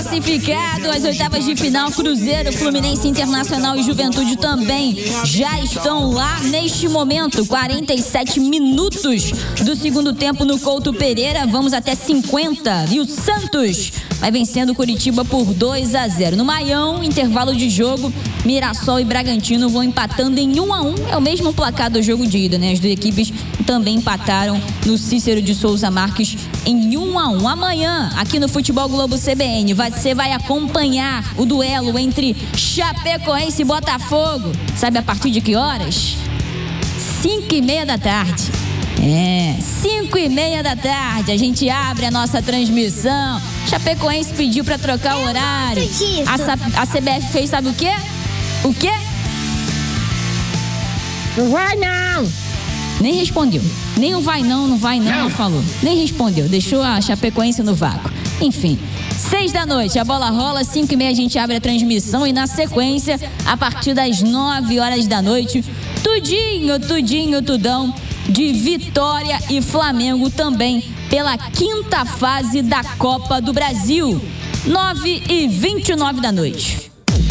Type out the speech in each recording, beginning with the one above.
classificado às oitavas de final. Cruzeiro, Fluminense, Internacional e Juventude também já estão lá neste momento. 47 minutos do segundo tempo no Couto Pereira. Vamos até 50. E o Santos vai vencendo o Curitiba por 2-0. No Maião, intervalo de jogo, Mirassol e Bragantino vão empatando em 1-1. É o mesmo placar do jogo de ida, né? As duas equipes também empataram no Cícero de Souza Marques em 1-1. Amanhã, aqui no Futebol Globo CBN, você vai acompanhar o duelo entre Chapecoense e Botafogo. Sabe a partir de que horas? 5h30 da tarde. 5h30 da tarde. A gente abre a nossa transmissão. Chapecoense pediu pra trocar o horário. A CBF fez, sabe o quê? O quê? Não vai não! Nem respondeu. Nem o vai não falou. Nem respondeu. Deixou a Chapecoense no vácuo. Enfim, 6 da noite, a bola rola, 5h30 a gente abre a transmissão e na sequência, a partir das 9 horas da noite, tudão de Vitória e Flamengo também pela 5ª fase da Copa do Brasil. 9h29 da noite.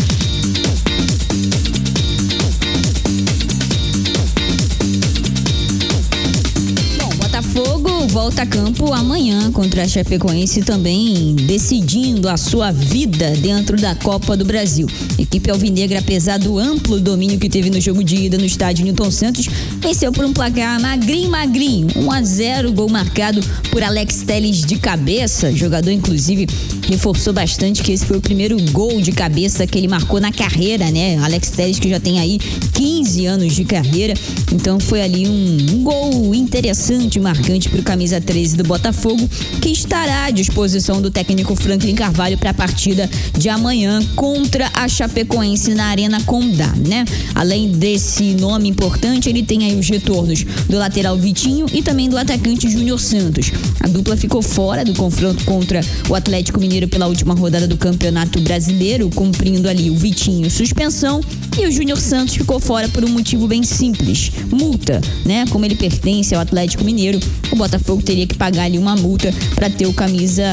Botafogo volta a campo amanhã contra a Chapecoense, também decidindo a sua vida dentro da Copa do Brasil. A equipe alvinegra, apesar do amplo domínio que teve no jogo de ida no estádio Newton Santos, venceu por um placar magrinho, 1-0, gol marcado por Alex Telles de cabeça. O jogador, inclusive, reforçou bastante que esse foi o primeiro gol de cabeça que ele marcou na carreira, né? Alex Telles, que já tem aí 15 anos de carreira, então foi ali um gol interessante, marcante para o camisa 13 do Botafogo, que estará à disposição do técnico Franklin Carvalho para a partida de amanhã contra a Chapecoense na Arena Condá, né? Além desse nome importante, ele tem aí os retornos do lateral Vitinho e também do atacante Júnior Santos. A dupla ficou fora do confronto contra o Atlético Mineiro pela última rodada do Campeonato Brasileiro, cumprindo ali o Vitinho suspensão, e o Júnior Santos ficou fora por um motivo bem simples: multa, né? Como ele pertence ao Atlético Mineiro, o Botafogo teria que pagar ali uma multa para ter o camisa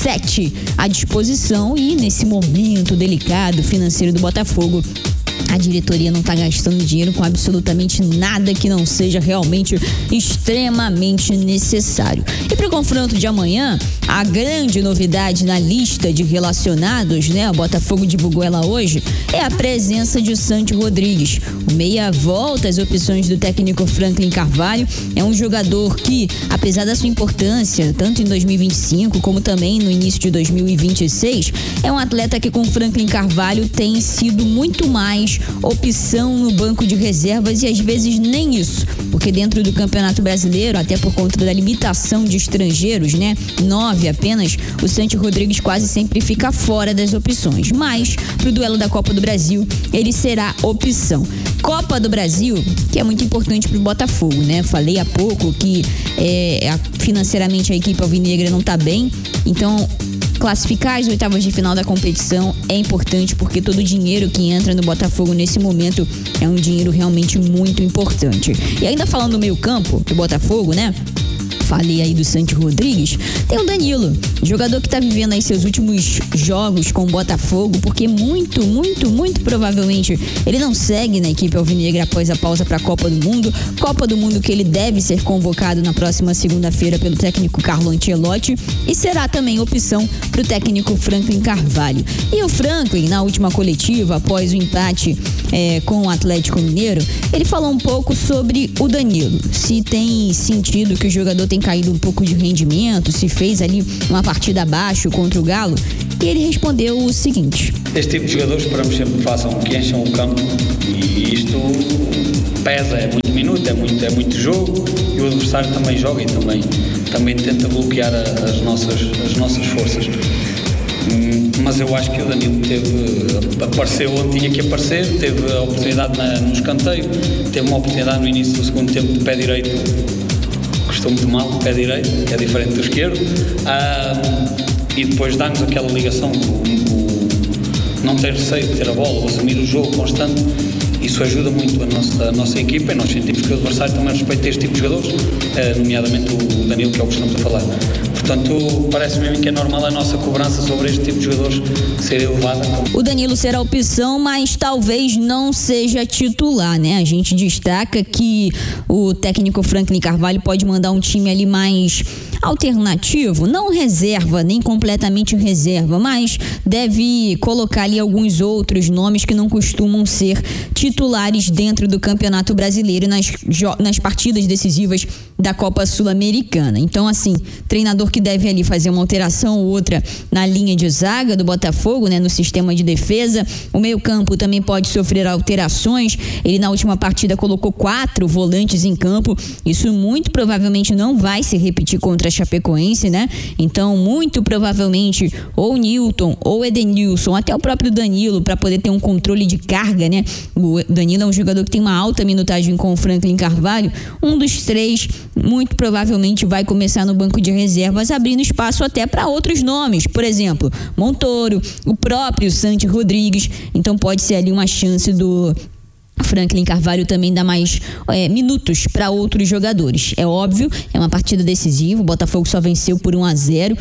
7 à disposição, e nesse momento delicado financeiro do Botafogo, a diretoria não está gastando dinheiro com absolutamente nada que não seja realmente extremamente necessário. E para o confronto de amanhã, a grande novidade na lista de relacionados, né? O Botafogo divulgou ela hoje, é a presença de Santi Rodrigues. O meia volta às opções do técnico Franklin Carvalho. É um jogador que, apesar da sua importância, tanto em 2025 como também no início de 2026, é um atleta que com Franklin Carvalho tem sido muito mais opção no banco de reservas, e às vezes nem isso, porque dentro do Campeonato Brasileiro, até por conta da limitação de estrangeiros, né, 9 apenas, o Santi Rodrigues quase sempre fica fora das opções, mas pro duelo da Copa do Brasil ele será opção. Copa do Brasil, que é muito importante pro Botafogo, né? Falei há pouco que financeiramente a equipe alvinegra não tá bem, então classificar as oitavas de final da competição é importante, porque todo o dinheiro que entra no Botafogo nesse momento é um dinheiro realmente muito importante. E ainda falando do meio campo do Botafogo, né? Falei aí do Santi Rodrigues, tem o Danilo, jogador que está vivendo aí seus últimos jogos com o Botafogo, porque muito provavelmente ele não segue na equipe alvinegra após a pausa para a Copa do Mundo que ele deve ser convocado na próxima segunda-feira pelo técnico Carlo Ancelotti, e será também opção para o técnico Franklin Carvalho. E o Franklin, na última coletiva, após o empate com o Atlético Mineiro, ele falou um pouco sobre o Danilo, se tem sentido que o jogador tem caído um pouco de rendimento, se fez ali uma partida abaixo contra o Galo, e ele respondeu o seguinte: este tipo de jogadores esperamos sempre que façam, que encham o campo, e isto pesa, é muito minuto, é muito jogo, e o adversário também joga e também tenta bloquear as nossas forças. Mas eu acho que o Danilo apareceu onde tinha que aparecer, teve a oportunidade no escanteio, teve uma oportunidade no início do segundo tempo de pé direito, gostou muito mal, pé direito, é diferente do esquerdo, e depois dá-nos aquela ligação, não ter receio de ter a bola, assumir o jogo constante. Isso ajuda muito a nossa equipa, e nós sentimos que o adversário também respeita este tipo de jogadores, nomeadamente o Danilo, que é o que estamos a falar. Portanto, parece-me que é normal a nossa cobrança sobre este tipo de jogadores ser elevada. O Danilo será opção, mas talvez não seja titular, né? A gente destaca que o técnico Franklin Carvalho pode mandar um time ali mais alternativo, não reserva, nem completamente reserva, mas deve colocar ali alguns outros nomes que não costumam ser titulares dentro do Campeonato Brasileiro nas partidas decisivas da Copa Sul-Americana. Então, assim, treinador que deve ali fazer uma alteração ou outra na linha de zaga do Botafogo, né, no sistema de defesa. O meio-campo também pode sofrer alterações. Ele na última partida colocou 4 volantes em campo. Isso muito provavelmente não vai se repetir contra a Chapecoense, né? Então, muito provavelmente ou Newton ou Edenilson, até o próprio Danilo, para poder ter um controle de carga, né? O Danilo é um jogador que tem uma alta minutagem com o Franklin Carvalho. Um dos 3 muito provavelmente vai começar no banco de reservas, abrindo espaço até para outros nomes, por exemplo, Montoro, o próprio Santi Rodrigues. Então pode ser ali uma chance do Franklin Carvalho também dar mais minutos para outros jogadores. É óbvio, é uma partida decisiva, o Botafogo só venceu por 1-0,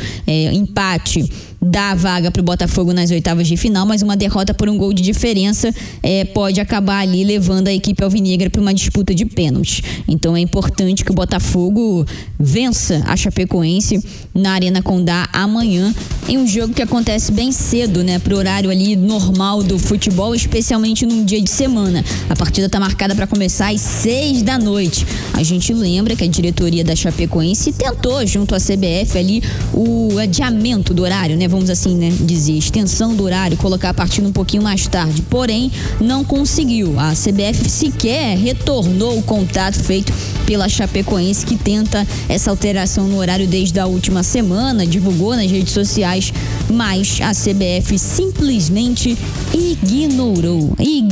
empate dá a vaga para o Botafogo nas oitavas de final, mas uma derrota por um gol de diferença pode acabar ali levando a equipe alvinegra para uma disputa de pênaltis. Então é importante que o Botafogo vença a Chapecoense na Arena Condá amanhã, em um jogo que acontece bem cedo, né, pro horário ali normal do futebol, especialmente num dia de semana. A partida está marcada para começar às 6 da noite. A gente lembra que a diretoria da Chapecoense tentou, junto à CBF, ali o adiamento do horário, né? Vamos assim, né, dizer, extensão do horário, colocar a partida um pouquinho mais tarde. Porém, não conseguiu. A CBF sequer retornou o contato feito pela Chapecoense, que tenta essa alteração no horário desde a última semana, divulgou nas redes sociais, mas a CBF simplesmente ignorou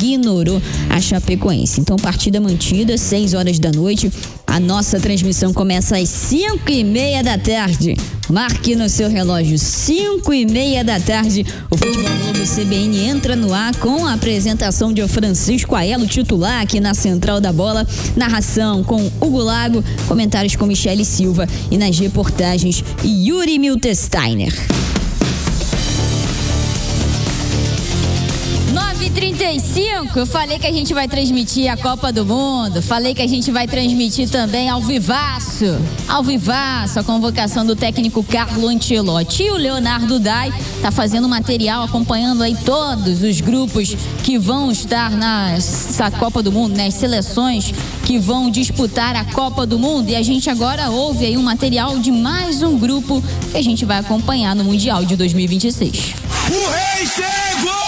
a Chapecoense. Então, partida mantida, 6 horas da noite. A nossa transmissão começa às 5:30 da tarde. Marque no seu relógio, 5:30 da tarde. O Futebol Globo CBN entra no ar com a apresentação de Francisco Aiello, titular aqui na Central da Bola. Narração com Hugo Lago, comentários com Michele Silva e nas reportagens Yuri Miltesteiner. 9h35, eu falei que a gente vai transmitir a Copa do Mundo, falei que a gente vai transmitir também ao vivaço, a convocação do técnico Carlo Ancelotti. E o Leonardo Dai tá fazendo material, acompanhando aí todos os grupos que vão estar nessa Copa do Mundo, né? As seleções que vão disputar a Copa do Mundo. E a gente agora ouve aí um material de mais um grupo que a gente vai acompanhar no Mundial de 2026. O rei chegou!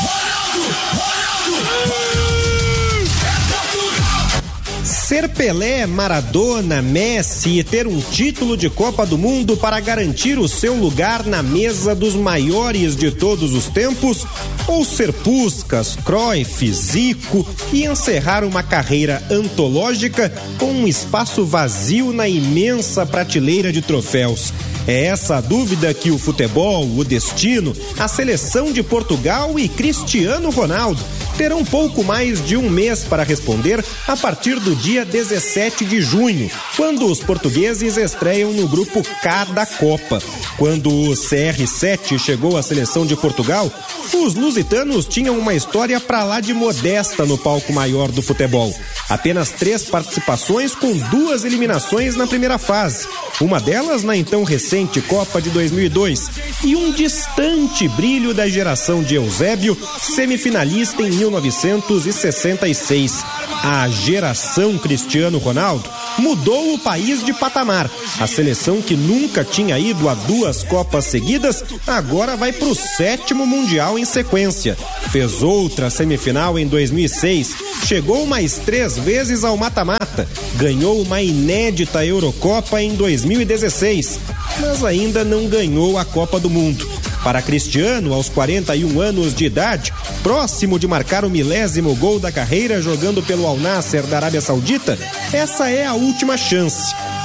Ser Pelé, Maradona, Messi e ter um título de Copa do Mundo para garantir o seu lugar na mesa dos maiores de todos os tempos? Ou ser Puskás, Cruyff, Zico e encerrar uma carreira antológica com um espaço vazio na imensa prateleira de troféus? É essa a dúvida que o futebol, o destino, a seleção de Portugal e Cristiano Ronaldo terão pouco mais de um mês para responder a partir do dia 17 de junho, quando os portugueses estreiam no grupo K da Copa. Quando o CR7 chegou à seleção de Portugal, os lusitanos tinham uma história pra lá de modesta no palco maior do futebol. Apenas 3 participações com 2 eliminações na primeira fase. Uma delas na então recente Copa de 2002 e um distante brilho da geração de Eusébio, semifinalista em 1966. A geração Cristiano Ronaldo mudou o país de patamar. A seleção que nunca tinha ido a 2 Copas seguidas, agora vai para o 7º Mundial em sequência. Fez outra semifinal em 2006, chegou mais 3 vezes ao mata-mata, ganhou uma inédita Eurocopa em 2016, mas ainda não ganhou a Copa do Mundo. Para Cristiano, aos 41 anos de idade, próximo de marcar o 1000º gol da carreira jogando pelo Al Nassr da Arábia Saudita, essa é a última chance.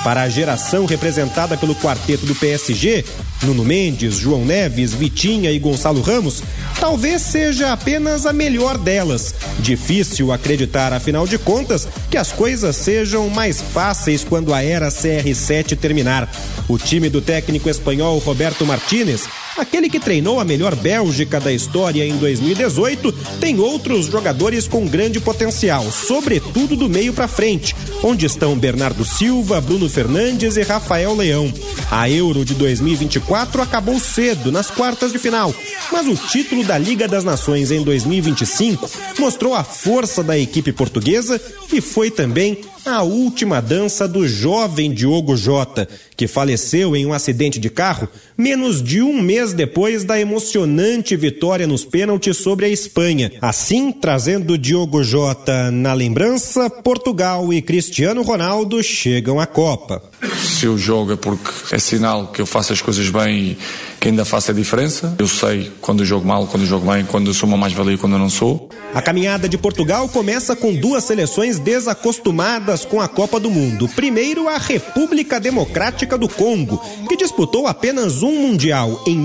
Para a geração representada pelo quarteto do PSG, Nuno Mendes, João Neves, Vitinha e Gonçalo Ramos, talvez seja apenas a melhor delas. Difícil acreditar, afinal de contas, que as coisas sejam mais fáceis quando a era CR7 terminar. O time do técnico espanhol Roberto Martínez, aquele que treinou a melhor Bélgica da história em 2018, tem outros jogadores com grande potencial, sobretudo do meio para frente, onde estão Bernardo Silva, Bruno Fernandes e Rafael Leão. A Euro de 2024 acabou cedo, nas quartas de final, mas o título da Liga das Nações em 2025 mostrou a força da equipe portuguesa e foi também a última dança do jovem Diogo Jota, que faleceu em um acidente de carro menos de um mês depois da emocionante vitória nos pênaltis sobre a Espanha. Assim, trazendo Diogo Jota na lembrança, Portugal e Cristiano Ronaldo chegam à Copa. Se eu jogo é porque é sinal que eu faço as coisas bem e que ainda faço a diferença. Eu sei quando eu jogo mal, quando eu jogo bem, quando eu sou uma mais-valia e quando eu não sou. A caminhada de Portugal começa com duas seleções desacostumadas com a Copa do Mundo. Primeiro, a República Democrática do Congo, que disputou apenas um Mundial em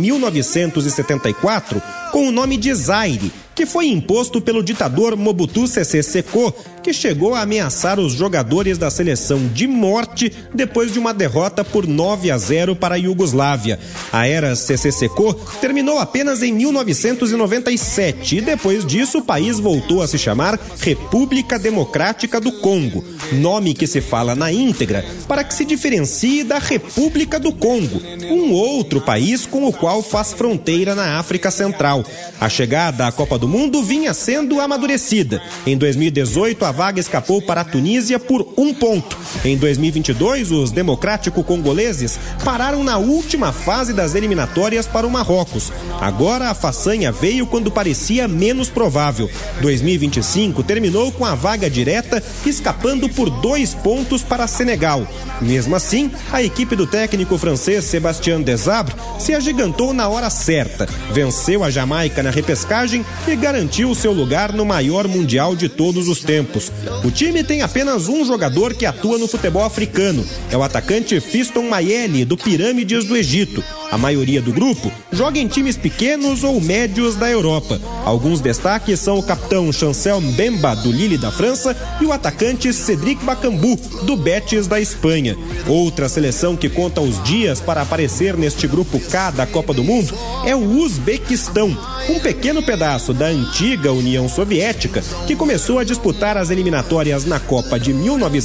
1974 com o nome de Zaire, que foi imposto pelo ditador Mobutu Sese Seko, que chegou a ameaçar os jogadores da seleção de morte depois de uma derrota por 9-0 para a Iugoslávia. A era Sese Seko terminou apenas em 1997 e depois disso o país voltou a se chamar República Democrática do Congo, nome que se fala na íntegra para que se diferencie da República do Congo, um outro país com o qual faz fronteira na África Central. A chegada à Copa do Mundo vinha sendo amadurecida. Em 2018, a vaga escapou para a Tunísia por 1 ponto. Em 2022, os democrático-congoleses pararam na última fase das eliminatórias para o Marrocos. Agora, a façanha veio quando parecia menos provável. 2025 terminou com a vaga direta, escapando por 2 pontos para Senegal. Mesmo assim, a equipe do técnico francês Sébastien Desabre se agigantou na hora certa. Venceu a Jamaica na repescagem e garantiu seu lugar no maior mundial de todos os tempos. O time tem apenas um jogador que atua no futebol africano. É o atacante Fiston Mayele, do Pirâmides do Egito. A maioria do grupo joga em times pequenos ou médios da Europa. Alguns destaques são o capitão Chancel Mbemba, do Lille da França, e o atacante Cédric Bakambu, do Betis da Espanha. Outra seleção que conta os dias para aparecer neste grupo K da Copa do Mundo é o Uzbequistão, um pequeno pedaço da antiga União Soviética que começou a disputar as eliminatórias na Copa de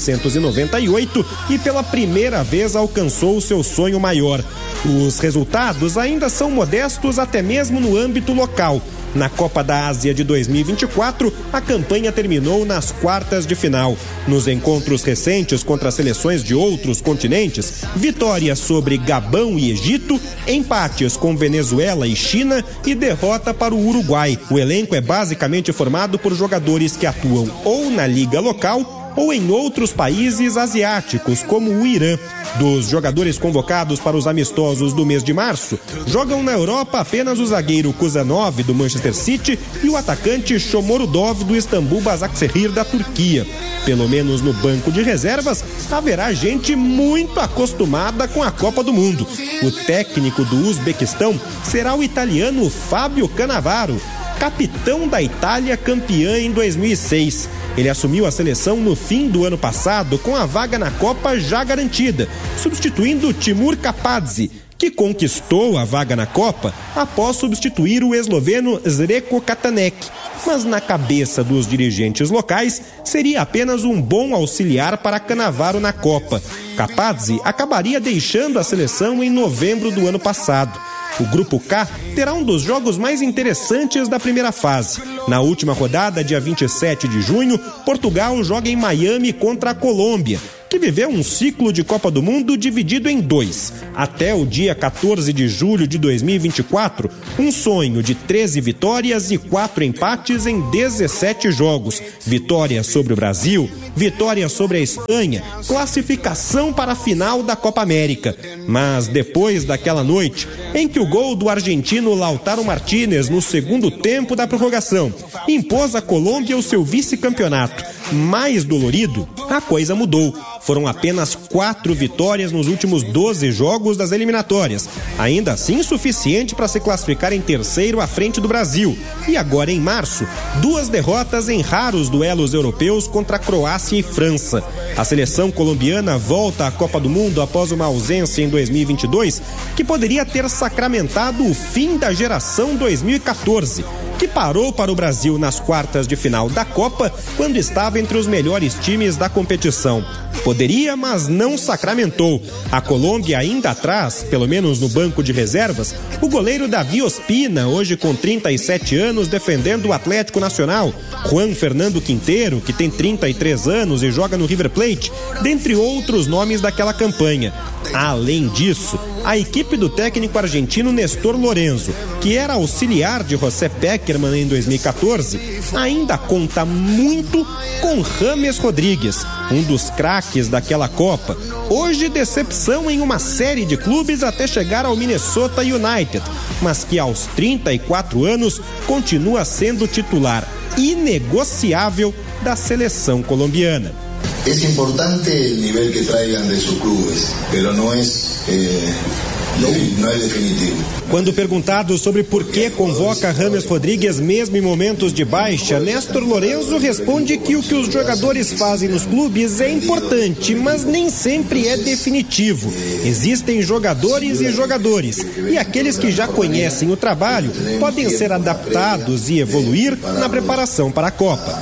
1998 e pela primeira vez alcançou seu sonho maior. Os resultados ainda são modestos até mesmo no âmbito local. Na Copa da Ásia de 2024, a campanha terminou nas quartas de final. Nos encontros recentes contra seleções de outros continentes, vitórias sobre Gabão e Egito, empates com Venezuela e China e derrota para o Uruguai. O elenco é basicamente formado por jogadores que atuam ou na liga local ou em outros países asiáticos, como o Irã. Dos jogadores convocados para os amistosos do mês de março, jogam na Europa apenas o zagueiro Kuzanov, do Manchester City, e o atacante Shomorodov, do Istambul Basaksehir, da Turquia. Pelo menos no banco de reservas, haverá gente muito acostumada com a Copa do Mundo. O técnico do Uzbequistão será o italiano Fábio Cannavaro, capitão da Itália, campeã em 2006. Ele assumiu a seleção no fim do ano passado com a vaga na Copa já garantida, substituindo Timur Kapadze, que conquistou a vaga na Copa após substituir o esloveno Zreko Katanek. Mas na cabeça dos dirigentes locais, seria apenas um bom auxiliar para Cannavaro na Copa. Kapadze acabaria deixando a seleção em novembro do ano passado. O Grupo K terá um dos jogos mais interessantes da primeira fase. Na última rodada, dia 27 de junho, Portugal joga em Miami contra a Colômbia, que viveu um ciclo de Copa do Mundo dividido em 2. Até o dia 14 de julho de 2024, um sonho de 13 vitórias e 4 empates em 17 jogos. Vitória sobre o Brasil, vitória sobre a Espanha, classificação para a final da Copa América. Mas depois daquela noite, em que o gol do argentino Lautaro Martínez no segundo tempo da prorrogação impôs à Colômbia o seu vice-campeonato mais dolorido, a coisa mudou. Foram apenas 4 vitórias nos últimos 12 jogos das eliminatórias. Ainda assim, suficiente para se classificar em terceiro à frente do Brasil. E agora, em março, 2 derrotas em raros duelos europeus contra Croácia e França. A seleção colombiana volta à Copa do Mundo após uma ausência em 2022, que poderia ter sacramentado o fim da geração 2014, que parou para o Brasil nas quartas de final da Copa, quando estava entre os melhores times da competição. Poderia, mas não sacramentou. A Colômbia ainda traz, pelo menos no banco de reservas, o goleiro Davi Ospina, hoje com 37 anos, defendendo o Atlético Nacional, Juan Fernando Quintero, que tem 33 anos e joga no River Plate, dentre outros nomes daquela campanha. Além disso, a equipe do técnico argentino Néstor Lorenzo, que era auxiliar de José Pekerman em 2014, ainda conta muito com James Rodríguez, um dos craques daquela Copa. Hoje, decepção em uma série de clubes até chegar ao Minnesota United, mas que aos 34 anos continua sendo titular inegociável da seleção colombiana. Es importante el nivel que traigan de sus clubes, pero no es definitivo. Quando perguntado sobre por que convoca James Rodríguez mesmo em momentos de baixa, Néstor Lorenzo responde que o que os jogadores fazem nos clubes é importante, mas nem sempre é definitivo. Existem jogadores e jogadores, e aqueles que já conhecem o trabalho podem ser adaptados e evoluir na preparação para a Copa.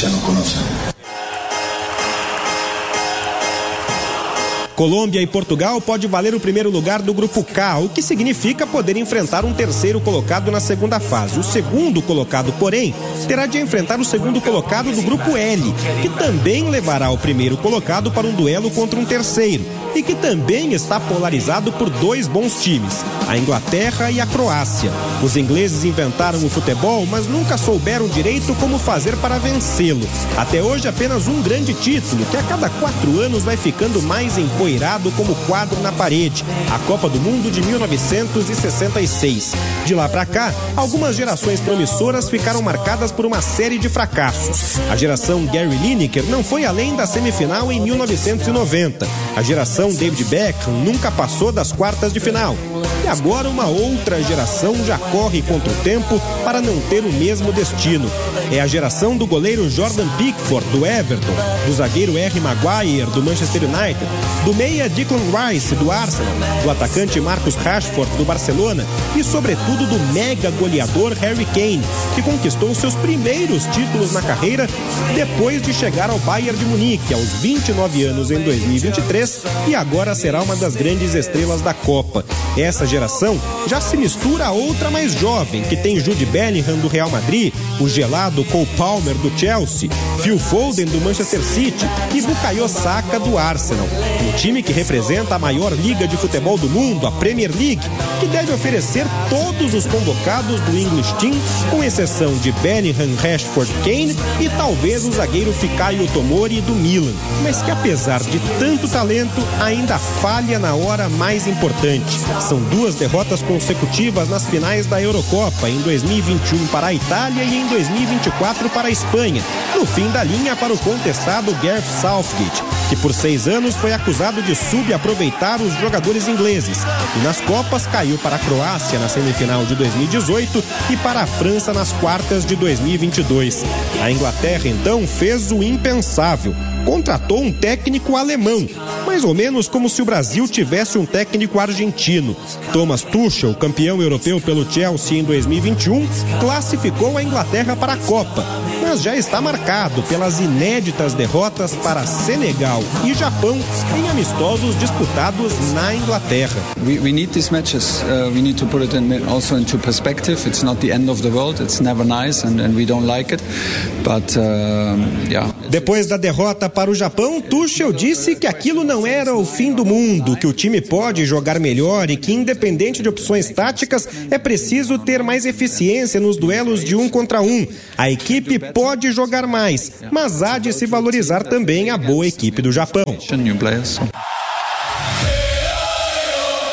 Colômbia e Portugal pode valer o primeiro lugar do Grupo K, o que significa poder enfrentar um terceiro colocado na segunda fase. O segundo colocado, porém, terá de enfrentar o segundo colocado do Grupo L, que também levará o primeiro colocado para um duelo contra um terceiro, e que também está polarizado por 2 bons times, a Inglaterra e a Croácia. Os ingleses inventaram o futebol, mas nunca souberam direito como fazer para vencê-lo. Até hoje, apenas um grande título, que a cada 4 anos vai ficando mais empoeirado como quadro na parede, a Copa do Mundo de 1966. De lá para cá, algumas gerações promissoras ficaram marcadas por uma série de fracassos. A geração Gary Lineker não foi além da semifinal em 1990. A geração David Beckham nunca passou das quartas de final. E agora uma outra geração já corre contra o tempo para não ter o mesmo destino. É a geração do goleiro Jordan Pickford, do Everton, do zagueiro R. Maguire, do Manchester United, do meia Declan Rice, do Arsenal, do atacante Marcus Rashford, do Barcelona e, sobretudo, do mega goleador Harry Kane, que conquistou seus primeiros títulos na carreira depois de chegar ao Bayern de Munique aos 29 anos em 2023 e agora será uma das grandes estrelas da Copa. Essa geração já se mistura a outra mais jovem, que tem Jude Bellingham do Real Madrid, o gelado Cole Palmer do Chelsea, Phil Foden do Manchester City e Bukayo Saka do Arsenal. Um time que representa a maior liga de futebol do mundo, a Premier League, que deve oferecer todos os convocados do English Team, com exceção de Bellingham, Rashford, Kane e talvez o zagueiro Fikayo Tomori do Milan, mas que apesar de tanto talento, ainda falha na hora mais importante. São 2 derrotas consecutivas nas finais da Eurocopa, em 2021 para a Itália e em 2024 para a Espanha, no fim da linha para o contestado Gareth Southgate, que por 6 anos foi acusado de subaproveitar os jogadores ingleses, e nas Copas caiu para a Croácia na semifinal de 2018 e para a França nas quartas de 2022. A Inglaterra, então, fez o impensável. Contratou um técnico alemão, mais ou menos como se o Brasil tivesse um técnico argentino. Thomas Tuchel, campeão europeu pelo Chelsea em 2021, classificou a Inglaterra para a Copa, mas já está marcado pelas inéditas derrotas para Senegal e Japão em amistosos disputados na Inglaterra. We need these matches. We need to put it also into perspective. It's not the end of the world. It's never nice and we don't like it. But yeah. Depois da derrota para o Japão, Tuchel disse que aquilo não era o fim do mundo, que o time pode jogar melhor e que, independente de opções táticas, é preciso ter mais eficiência nos duelos de 1 contra 1. A equipe pode jogar mais, mas há de se valorizar também a boa equipe do Japão.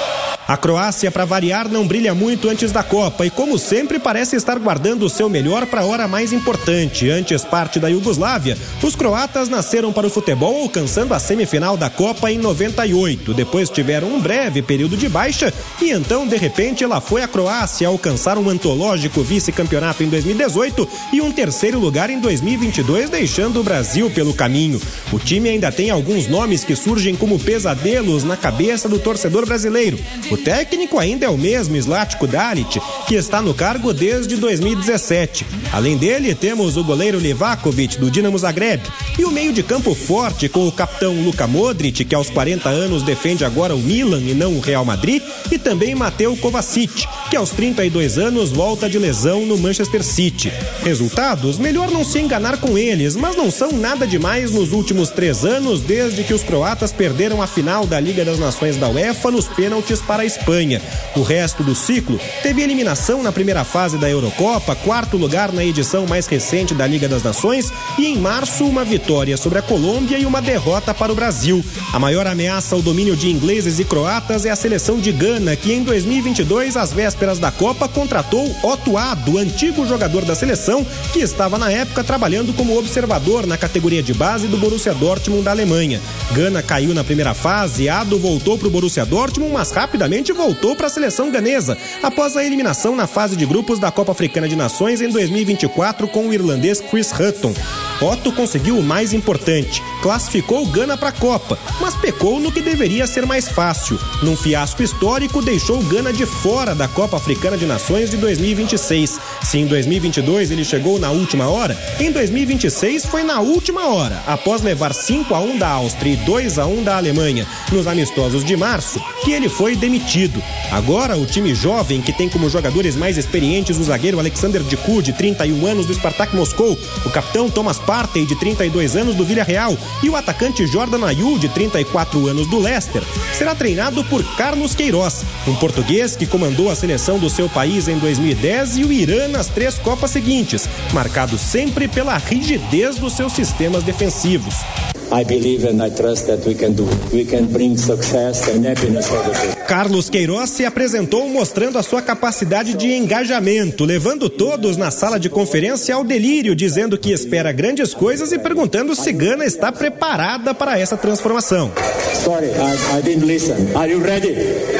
A Croácia, para variar, não brilha muito antes da Copa e, como sempre, parece estar guardando o seu melhor para a hora mais importante. Antes parte da Iugoslávia, os croatas nasceram para o futebol, alcançando a semifinal da Copa em 98. Depois tiveram um breve período de baixa e então, de repente, lá foi a Croácia alcançar um antológico vice-campeonato em 2018 e um terceiro lugar em 2022, deixando o Brasil pelo caminho. O time ainda tem alguns nomes que surgem como pesadelos na cabeça do torcedor brasileiro. O técnico ainda é o mesmo, Zlatko Dalic, que está no cargo desde 2017. Além dele, temos o goleiro Livakovic, do Dinamo Zagreb, e o meio de campo forte com o capitão Luka Modric, que aos 40 anos defende agora o Milan e não o Real Madrid, e também Mateo Kovacic, que aos 32 anos volta de lesão no Manchester City. Resultados? Melhor não se enganar com eles, mas não são nada demais nos últimos 3 anos, desde que os croatas perderam a final da Liga das Nações da UEFA nos pênaltis para a Espanha. O resto do ciclo teve eliminação na primeira fase da Eurocopa, 4º lugar na edição mais recente da Liga das Nações e, em março, uma vitória sobre a Colômbia e uma derrota para o Brasil. A maior ameaça ao domínio de ingleses e croatas é a seleção de Gana, que em 2022, às vésperas da Copa, contratou Otto Addo, antigo jogador da seleção, que estava na época trabalhando como observador na categoria de base do Borussia Dortmund da Alemanha. Gana caiu na primeira fase, Addo voltou para o Borussia Dortmund, mas rapidamente voltou para a seleção ganesa, após a eliminação na fase de grupos da Copa Africana de Nações em 2024 com o irlandês Chris Hutton. Otto conseguiu o mais importante, classificou o Gana para a Copa, mas pecou no que deveria ser mais fácil. Num fiasco histórico, deixou o Gana de fora da Copa Africana de Nações de 2026. Se em 2022 ele chegou na última hora, em 2026 foi na última hora, após levar 5-1 da Áustria e 2-1 da Alemanha nos amistosos de março, que ele foi demitido. Agora, o time jovem, que tem como jogadores mais experientes o zagueiro Alexander Djiku, de 31 anos, do Spartak Moscou, o capitão Thomas Partey, de 32 anos, do Villarreal, e o atacante Jordan Ayew, de 34 anos, do Leicester, será treinado por Carlos Queiroz, um português que comandou a seleção do seu país em 2010 e o Irã nas 3 Copas seguintes, marcado sempre pela rigidez dos seus sistemas defensivos. I believe and I trust that we can do. We can bring success and happiness for the people. Carlos Queiroz se apresentou mostrando a sua capacidade de engajamento, levando todos na sala de conferência ao delírio, dizendo que espera grandes coisas e perguntando se Gana está preparada para essa transformação. Sorry, I didn't listen. Are you ready?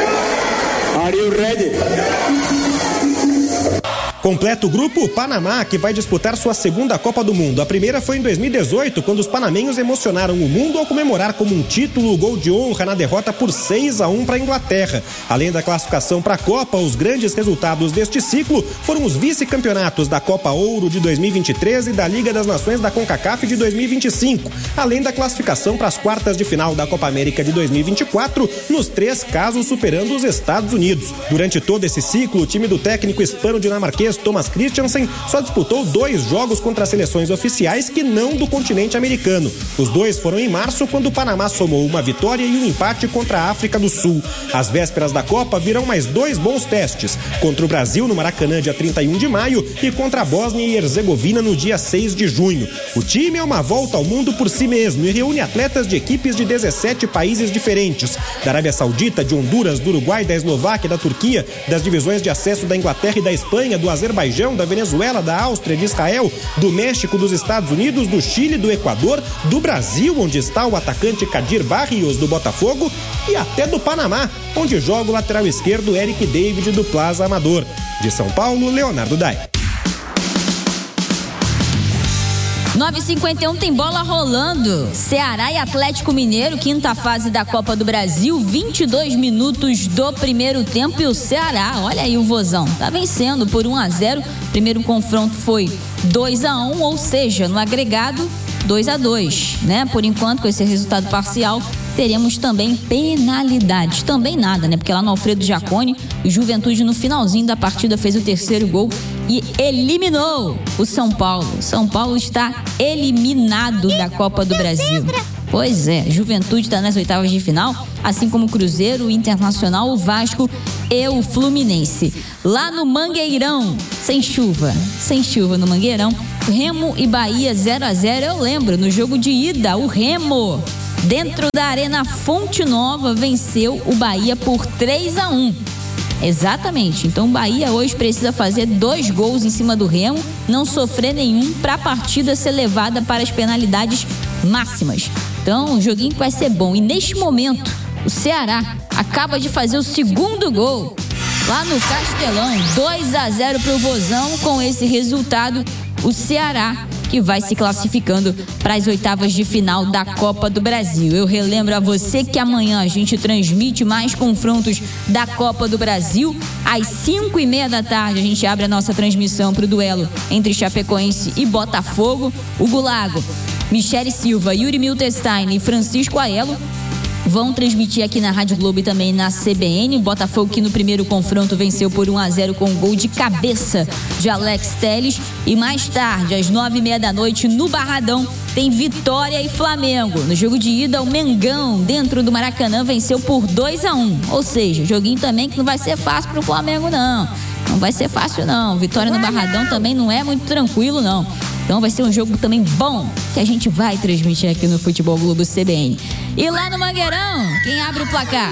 Are you ready? Completa o grupo o Panamá, que vai disputar sua segunda Copa do Mundo. A primeira foi em 2018, quando os panamenhos emocionaram o mundo ao comemorar como um título o gol de honra na derrota por 6-1 para a Inglaterra. Além da classificação para a Copa, os grandes resultados deste ciclo foram os vice-campeonatos da Copa Ouro de 2023 e da Liga das Nações da CONCACAF de 2025, além da classificação para as quartas de final da Copa América de 2024, nos 3 casos superando os Estados Unidos. Durante todo esse ciclo, o time do técnico hispano-dinamarquês Thomas Christiansen só disputou 2 jogos contra as seleções oficiais que não do continente americano. Os 2 foram em março, quando o Panamá somou uma vitória e um empate contra a África do Sul. Às vésperas da Copa virão mais 2 bons testes, contra o Brasil no Maracanã dia 31 de maio e contra a Bósnia e Herzegovina no dia 6 de junho. O time é uma volta ao mundo por si mesmo e reúne atletas de equipes de 17 países diferentes, da Arábia Saudita, de Honduras, do Uruguai, da Eslováquia, da Turquia, das divisões de acesso da Inglaterra e da Espanha, do Azerbaijão, da Venezuela, da Áustria, de Israel, do México, dos Estados Unidos, do Chile, do Equador, do Brasil, onde está o atacante Kadir Barrios, do Botafogo, e até do Panamá, onde joga o lateral esquerdo Eric David, do Plaza Amador. De São Paulo, Leonardo Dai. 9h51 tem bola rolando. Ceará e Atlético Mineiro, quinta fase da Copa do Brasil, 22 minutos do primeiro tempo e o Ceará, olha aí o Vozão, tá vencendo por 1-0. Primeiro confronto foi 2-1, ou seja, no agregado 2-2, né? Por enquanto, com esse resultado parcial, teremos também penalidades. Também nada, né? Porque lá no Alfredo Jaconi, o Juventude no finalzinho da partida fez o terceiro gol e eliminou o São Paulo. São Paulo está eliminado da Copa do Brasil. Pois é, Juventude está nas oitavas de final, assim como o Cruzeiro, o Internacional, o Vasco e o Fluminense. Lá no Mangueirão, sem chuva no Mangueirão, Remo e Bahia 0-0. Eu lembro, no jogo de ida, o Remo dentro da Arena Fonte Nova, venceu o Bahia por 3-1. Exatamente, então o Bahia hoje precisa fazer 2 gols em cima do Remo, não sofrer nenhum para a partida ser levada para as penalidades máximas. Então o joguinho vai ser bom. E neste momento o Ceará acaba de fazer o segundo gol lá no Castelão, 2-0 para o Vozão. Com esse resultado, o Ceará que vai se classificando para as oitavas de final da Copa do Brasil. Eu relembro a você que amanhã a gente transmite mais confrontos da Copa do Brasil. Às 5:30 da tarde a gente abre a nossa transmissão para o duelo entre Chapecoense e Botafogo. Hugo Lago, Michele Silva, Yuri Miltenstein e Francisco Aelo vão transmitir aqui na Rádio Globo e também na CBN. O Botafogo que no primeiro confronto venceu por 1-0 com um gol de cabeça de Alex Telles. E mais tarde, às 9:30 da noite, no Barradão, tem Vitória e Flamengo. No jogo de ida, o Mengão, dentro do Maracanã, venceu por 2-1. Ou seja, joguinho também que não vai ser fácil pro Flamengo, não. Não vai ser fácil, não. Vitória no Barradão também não é muito tranquilo, não. Então vai ser um jogo também bom que a gente vai transmitir aqui no Futebol Globo CBN. E lá no Mangueirão, quem abre o placar?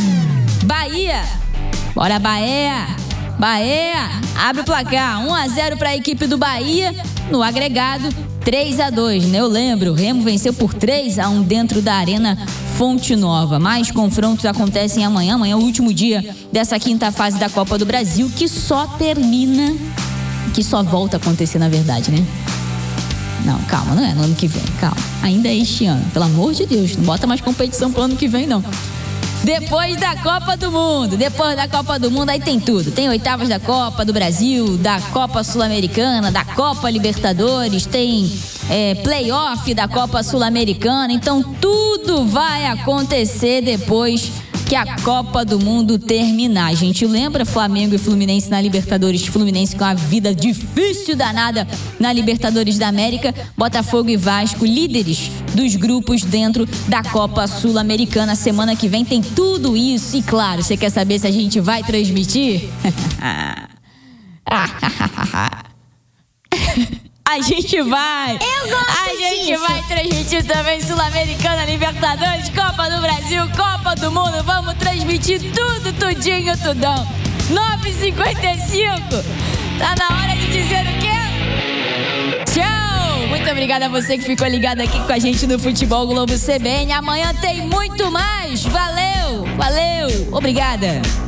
Bahia. Bora, Bahia. Bahia abre o placar. 1-0 para a equipe do Bahia. No agregado, 3-2. Né? Eu lembro, o Remo venceu por 3-1 dentro da Arena Fonte Nova. Mais confrontos acontecem amanhã. Amanhã é o último dia dessa quinta fase da Copa do Brasil, que só termina, que só volta a acontecer, na verdade, né? Não, calma, não é no ano que vem, calma. Ainda é este ano, pelo amor de Deus, não bota mais competição pro ano que vem, não. Depois da Copa do Mundo, aí tem tudo. Tem oitavas da Copa do Brasil, da Copa Sul-Americana, da Copa Libertadores, tem playoff da Copa Sul-Americana. Então tudo vai acontecer depois que a Copa do Mundo terminar. A gente lembra Flamengo e Fluminense na Libertadores, Fluminense com a vida difícil danada na Libertadores da América, Botafogo e Vasco, líderes dos grupos dentro da Copa Sul-Americana. Semana que vem tem tudo isso e claro, você quer saber se a gente vai transmitir? A gente vai! A gente vai transmitir também Sul-Americana, Libertadores, Copa do Brasil, Copa do Mundo. Vamos transmitir tudo, tudinho, tudão. 9h55. Tá na hora de dizer o quê? Tchau! Muito obrigada a você que ficou ligado aqui com a gente no Futebol Globo CBN. Amanhã tem muito mais. Valeu! Valeu! Obrigada!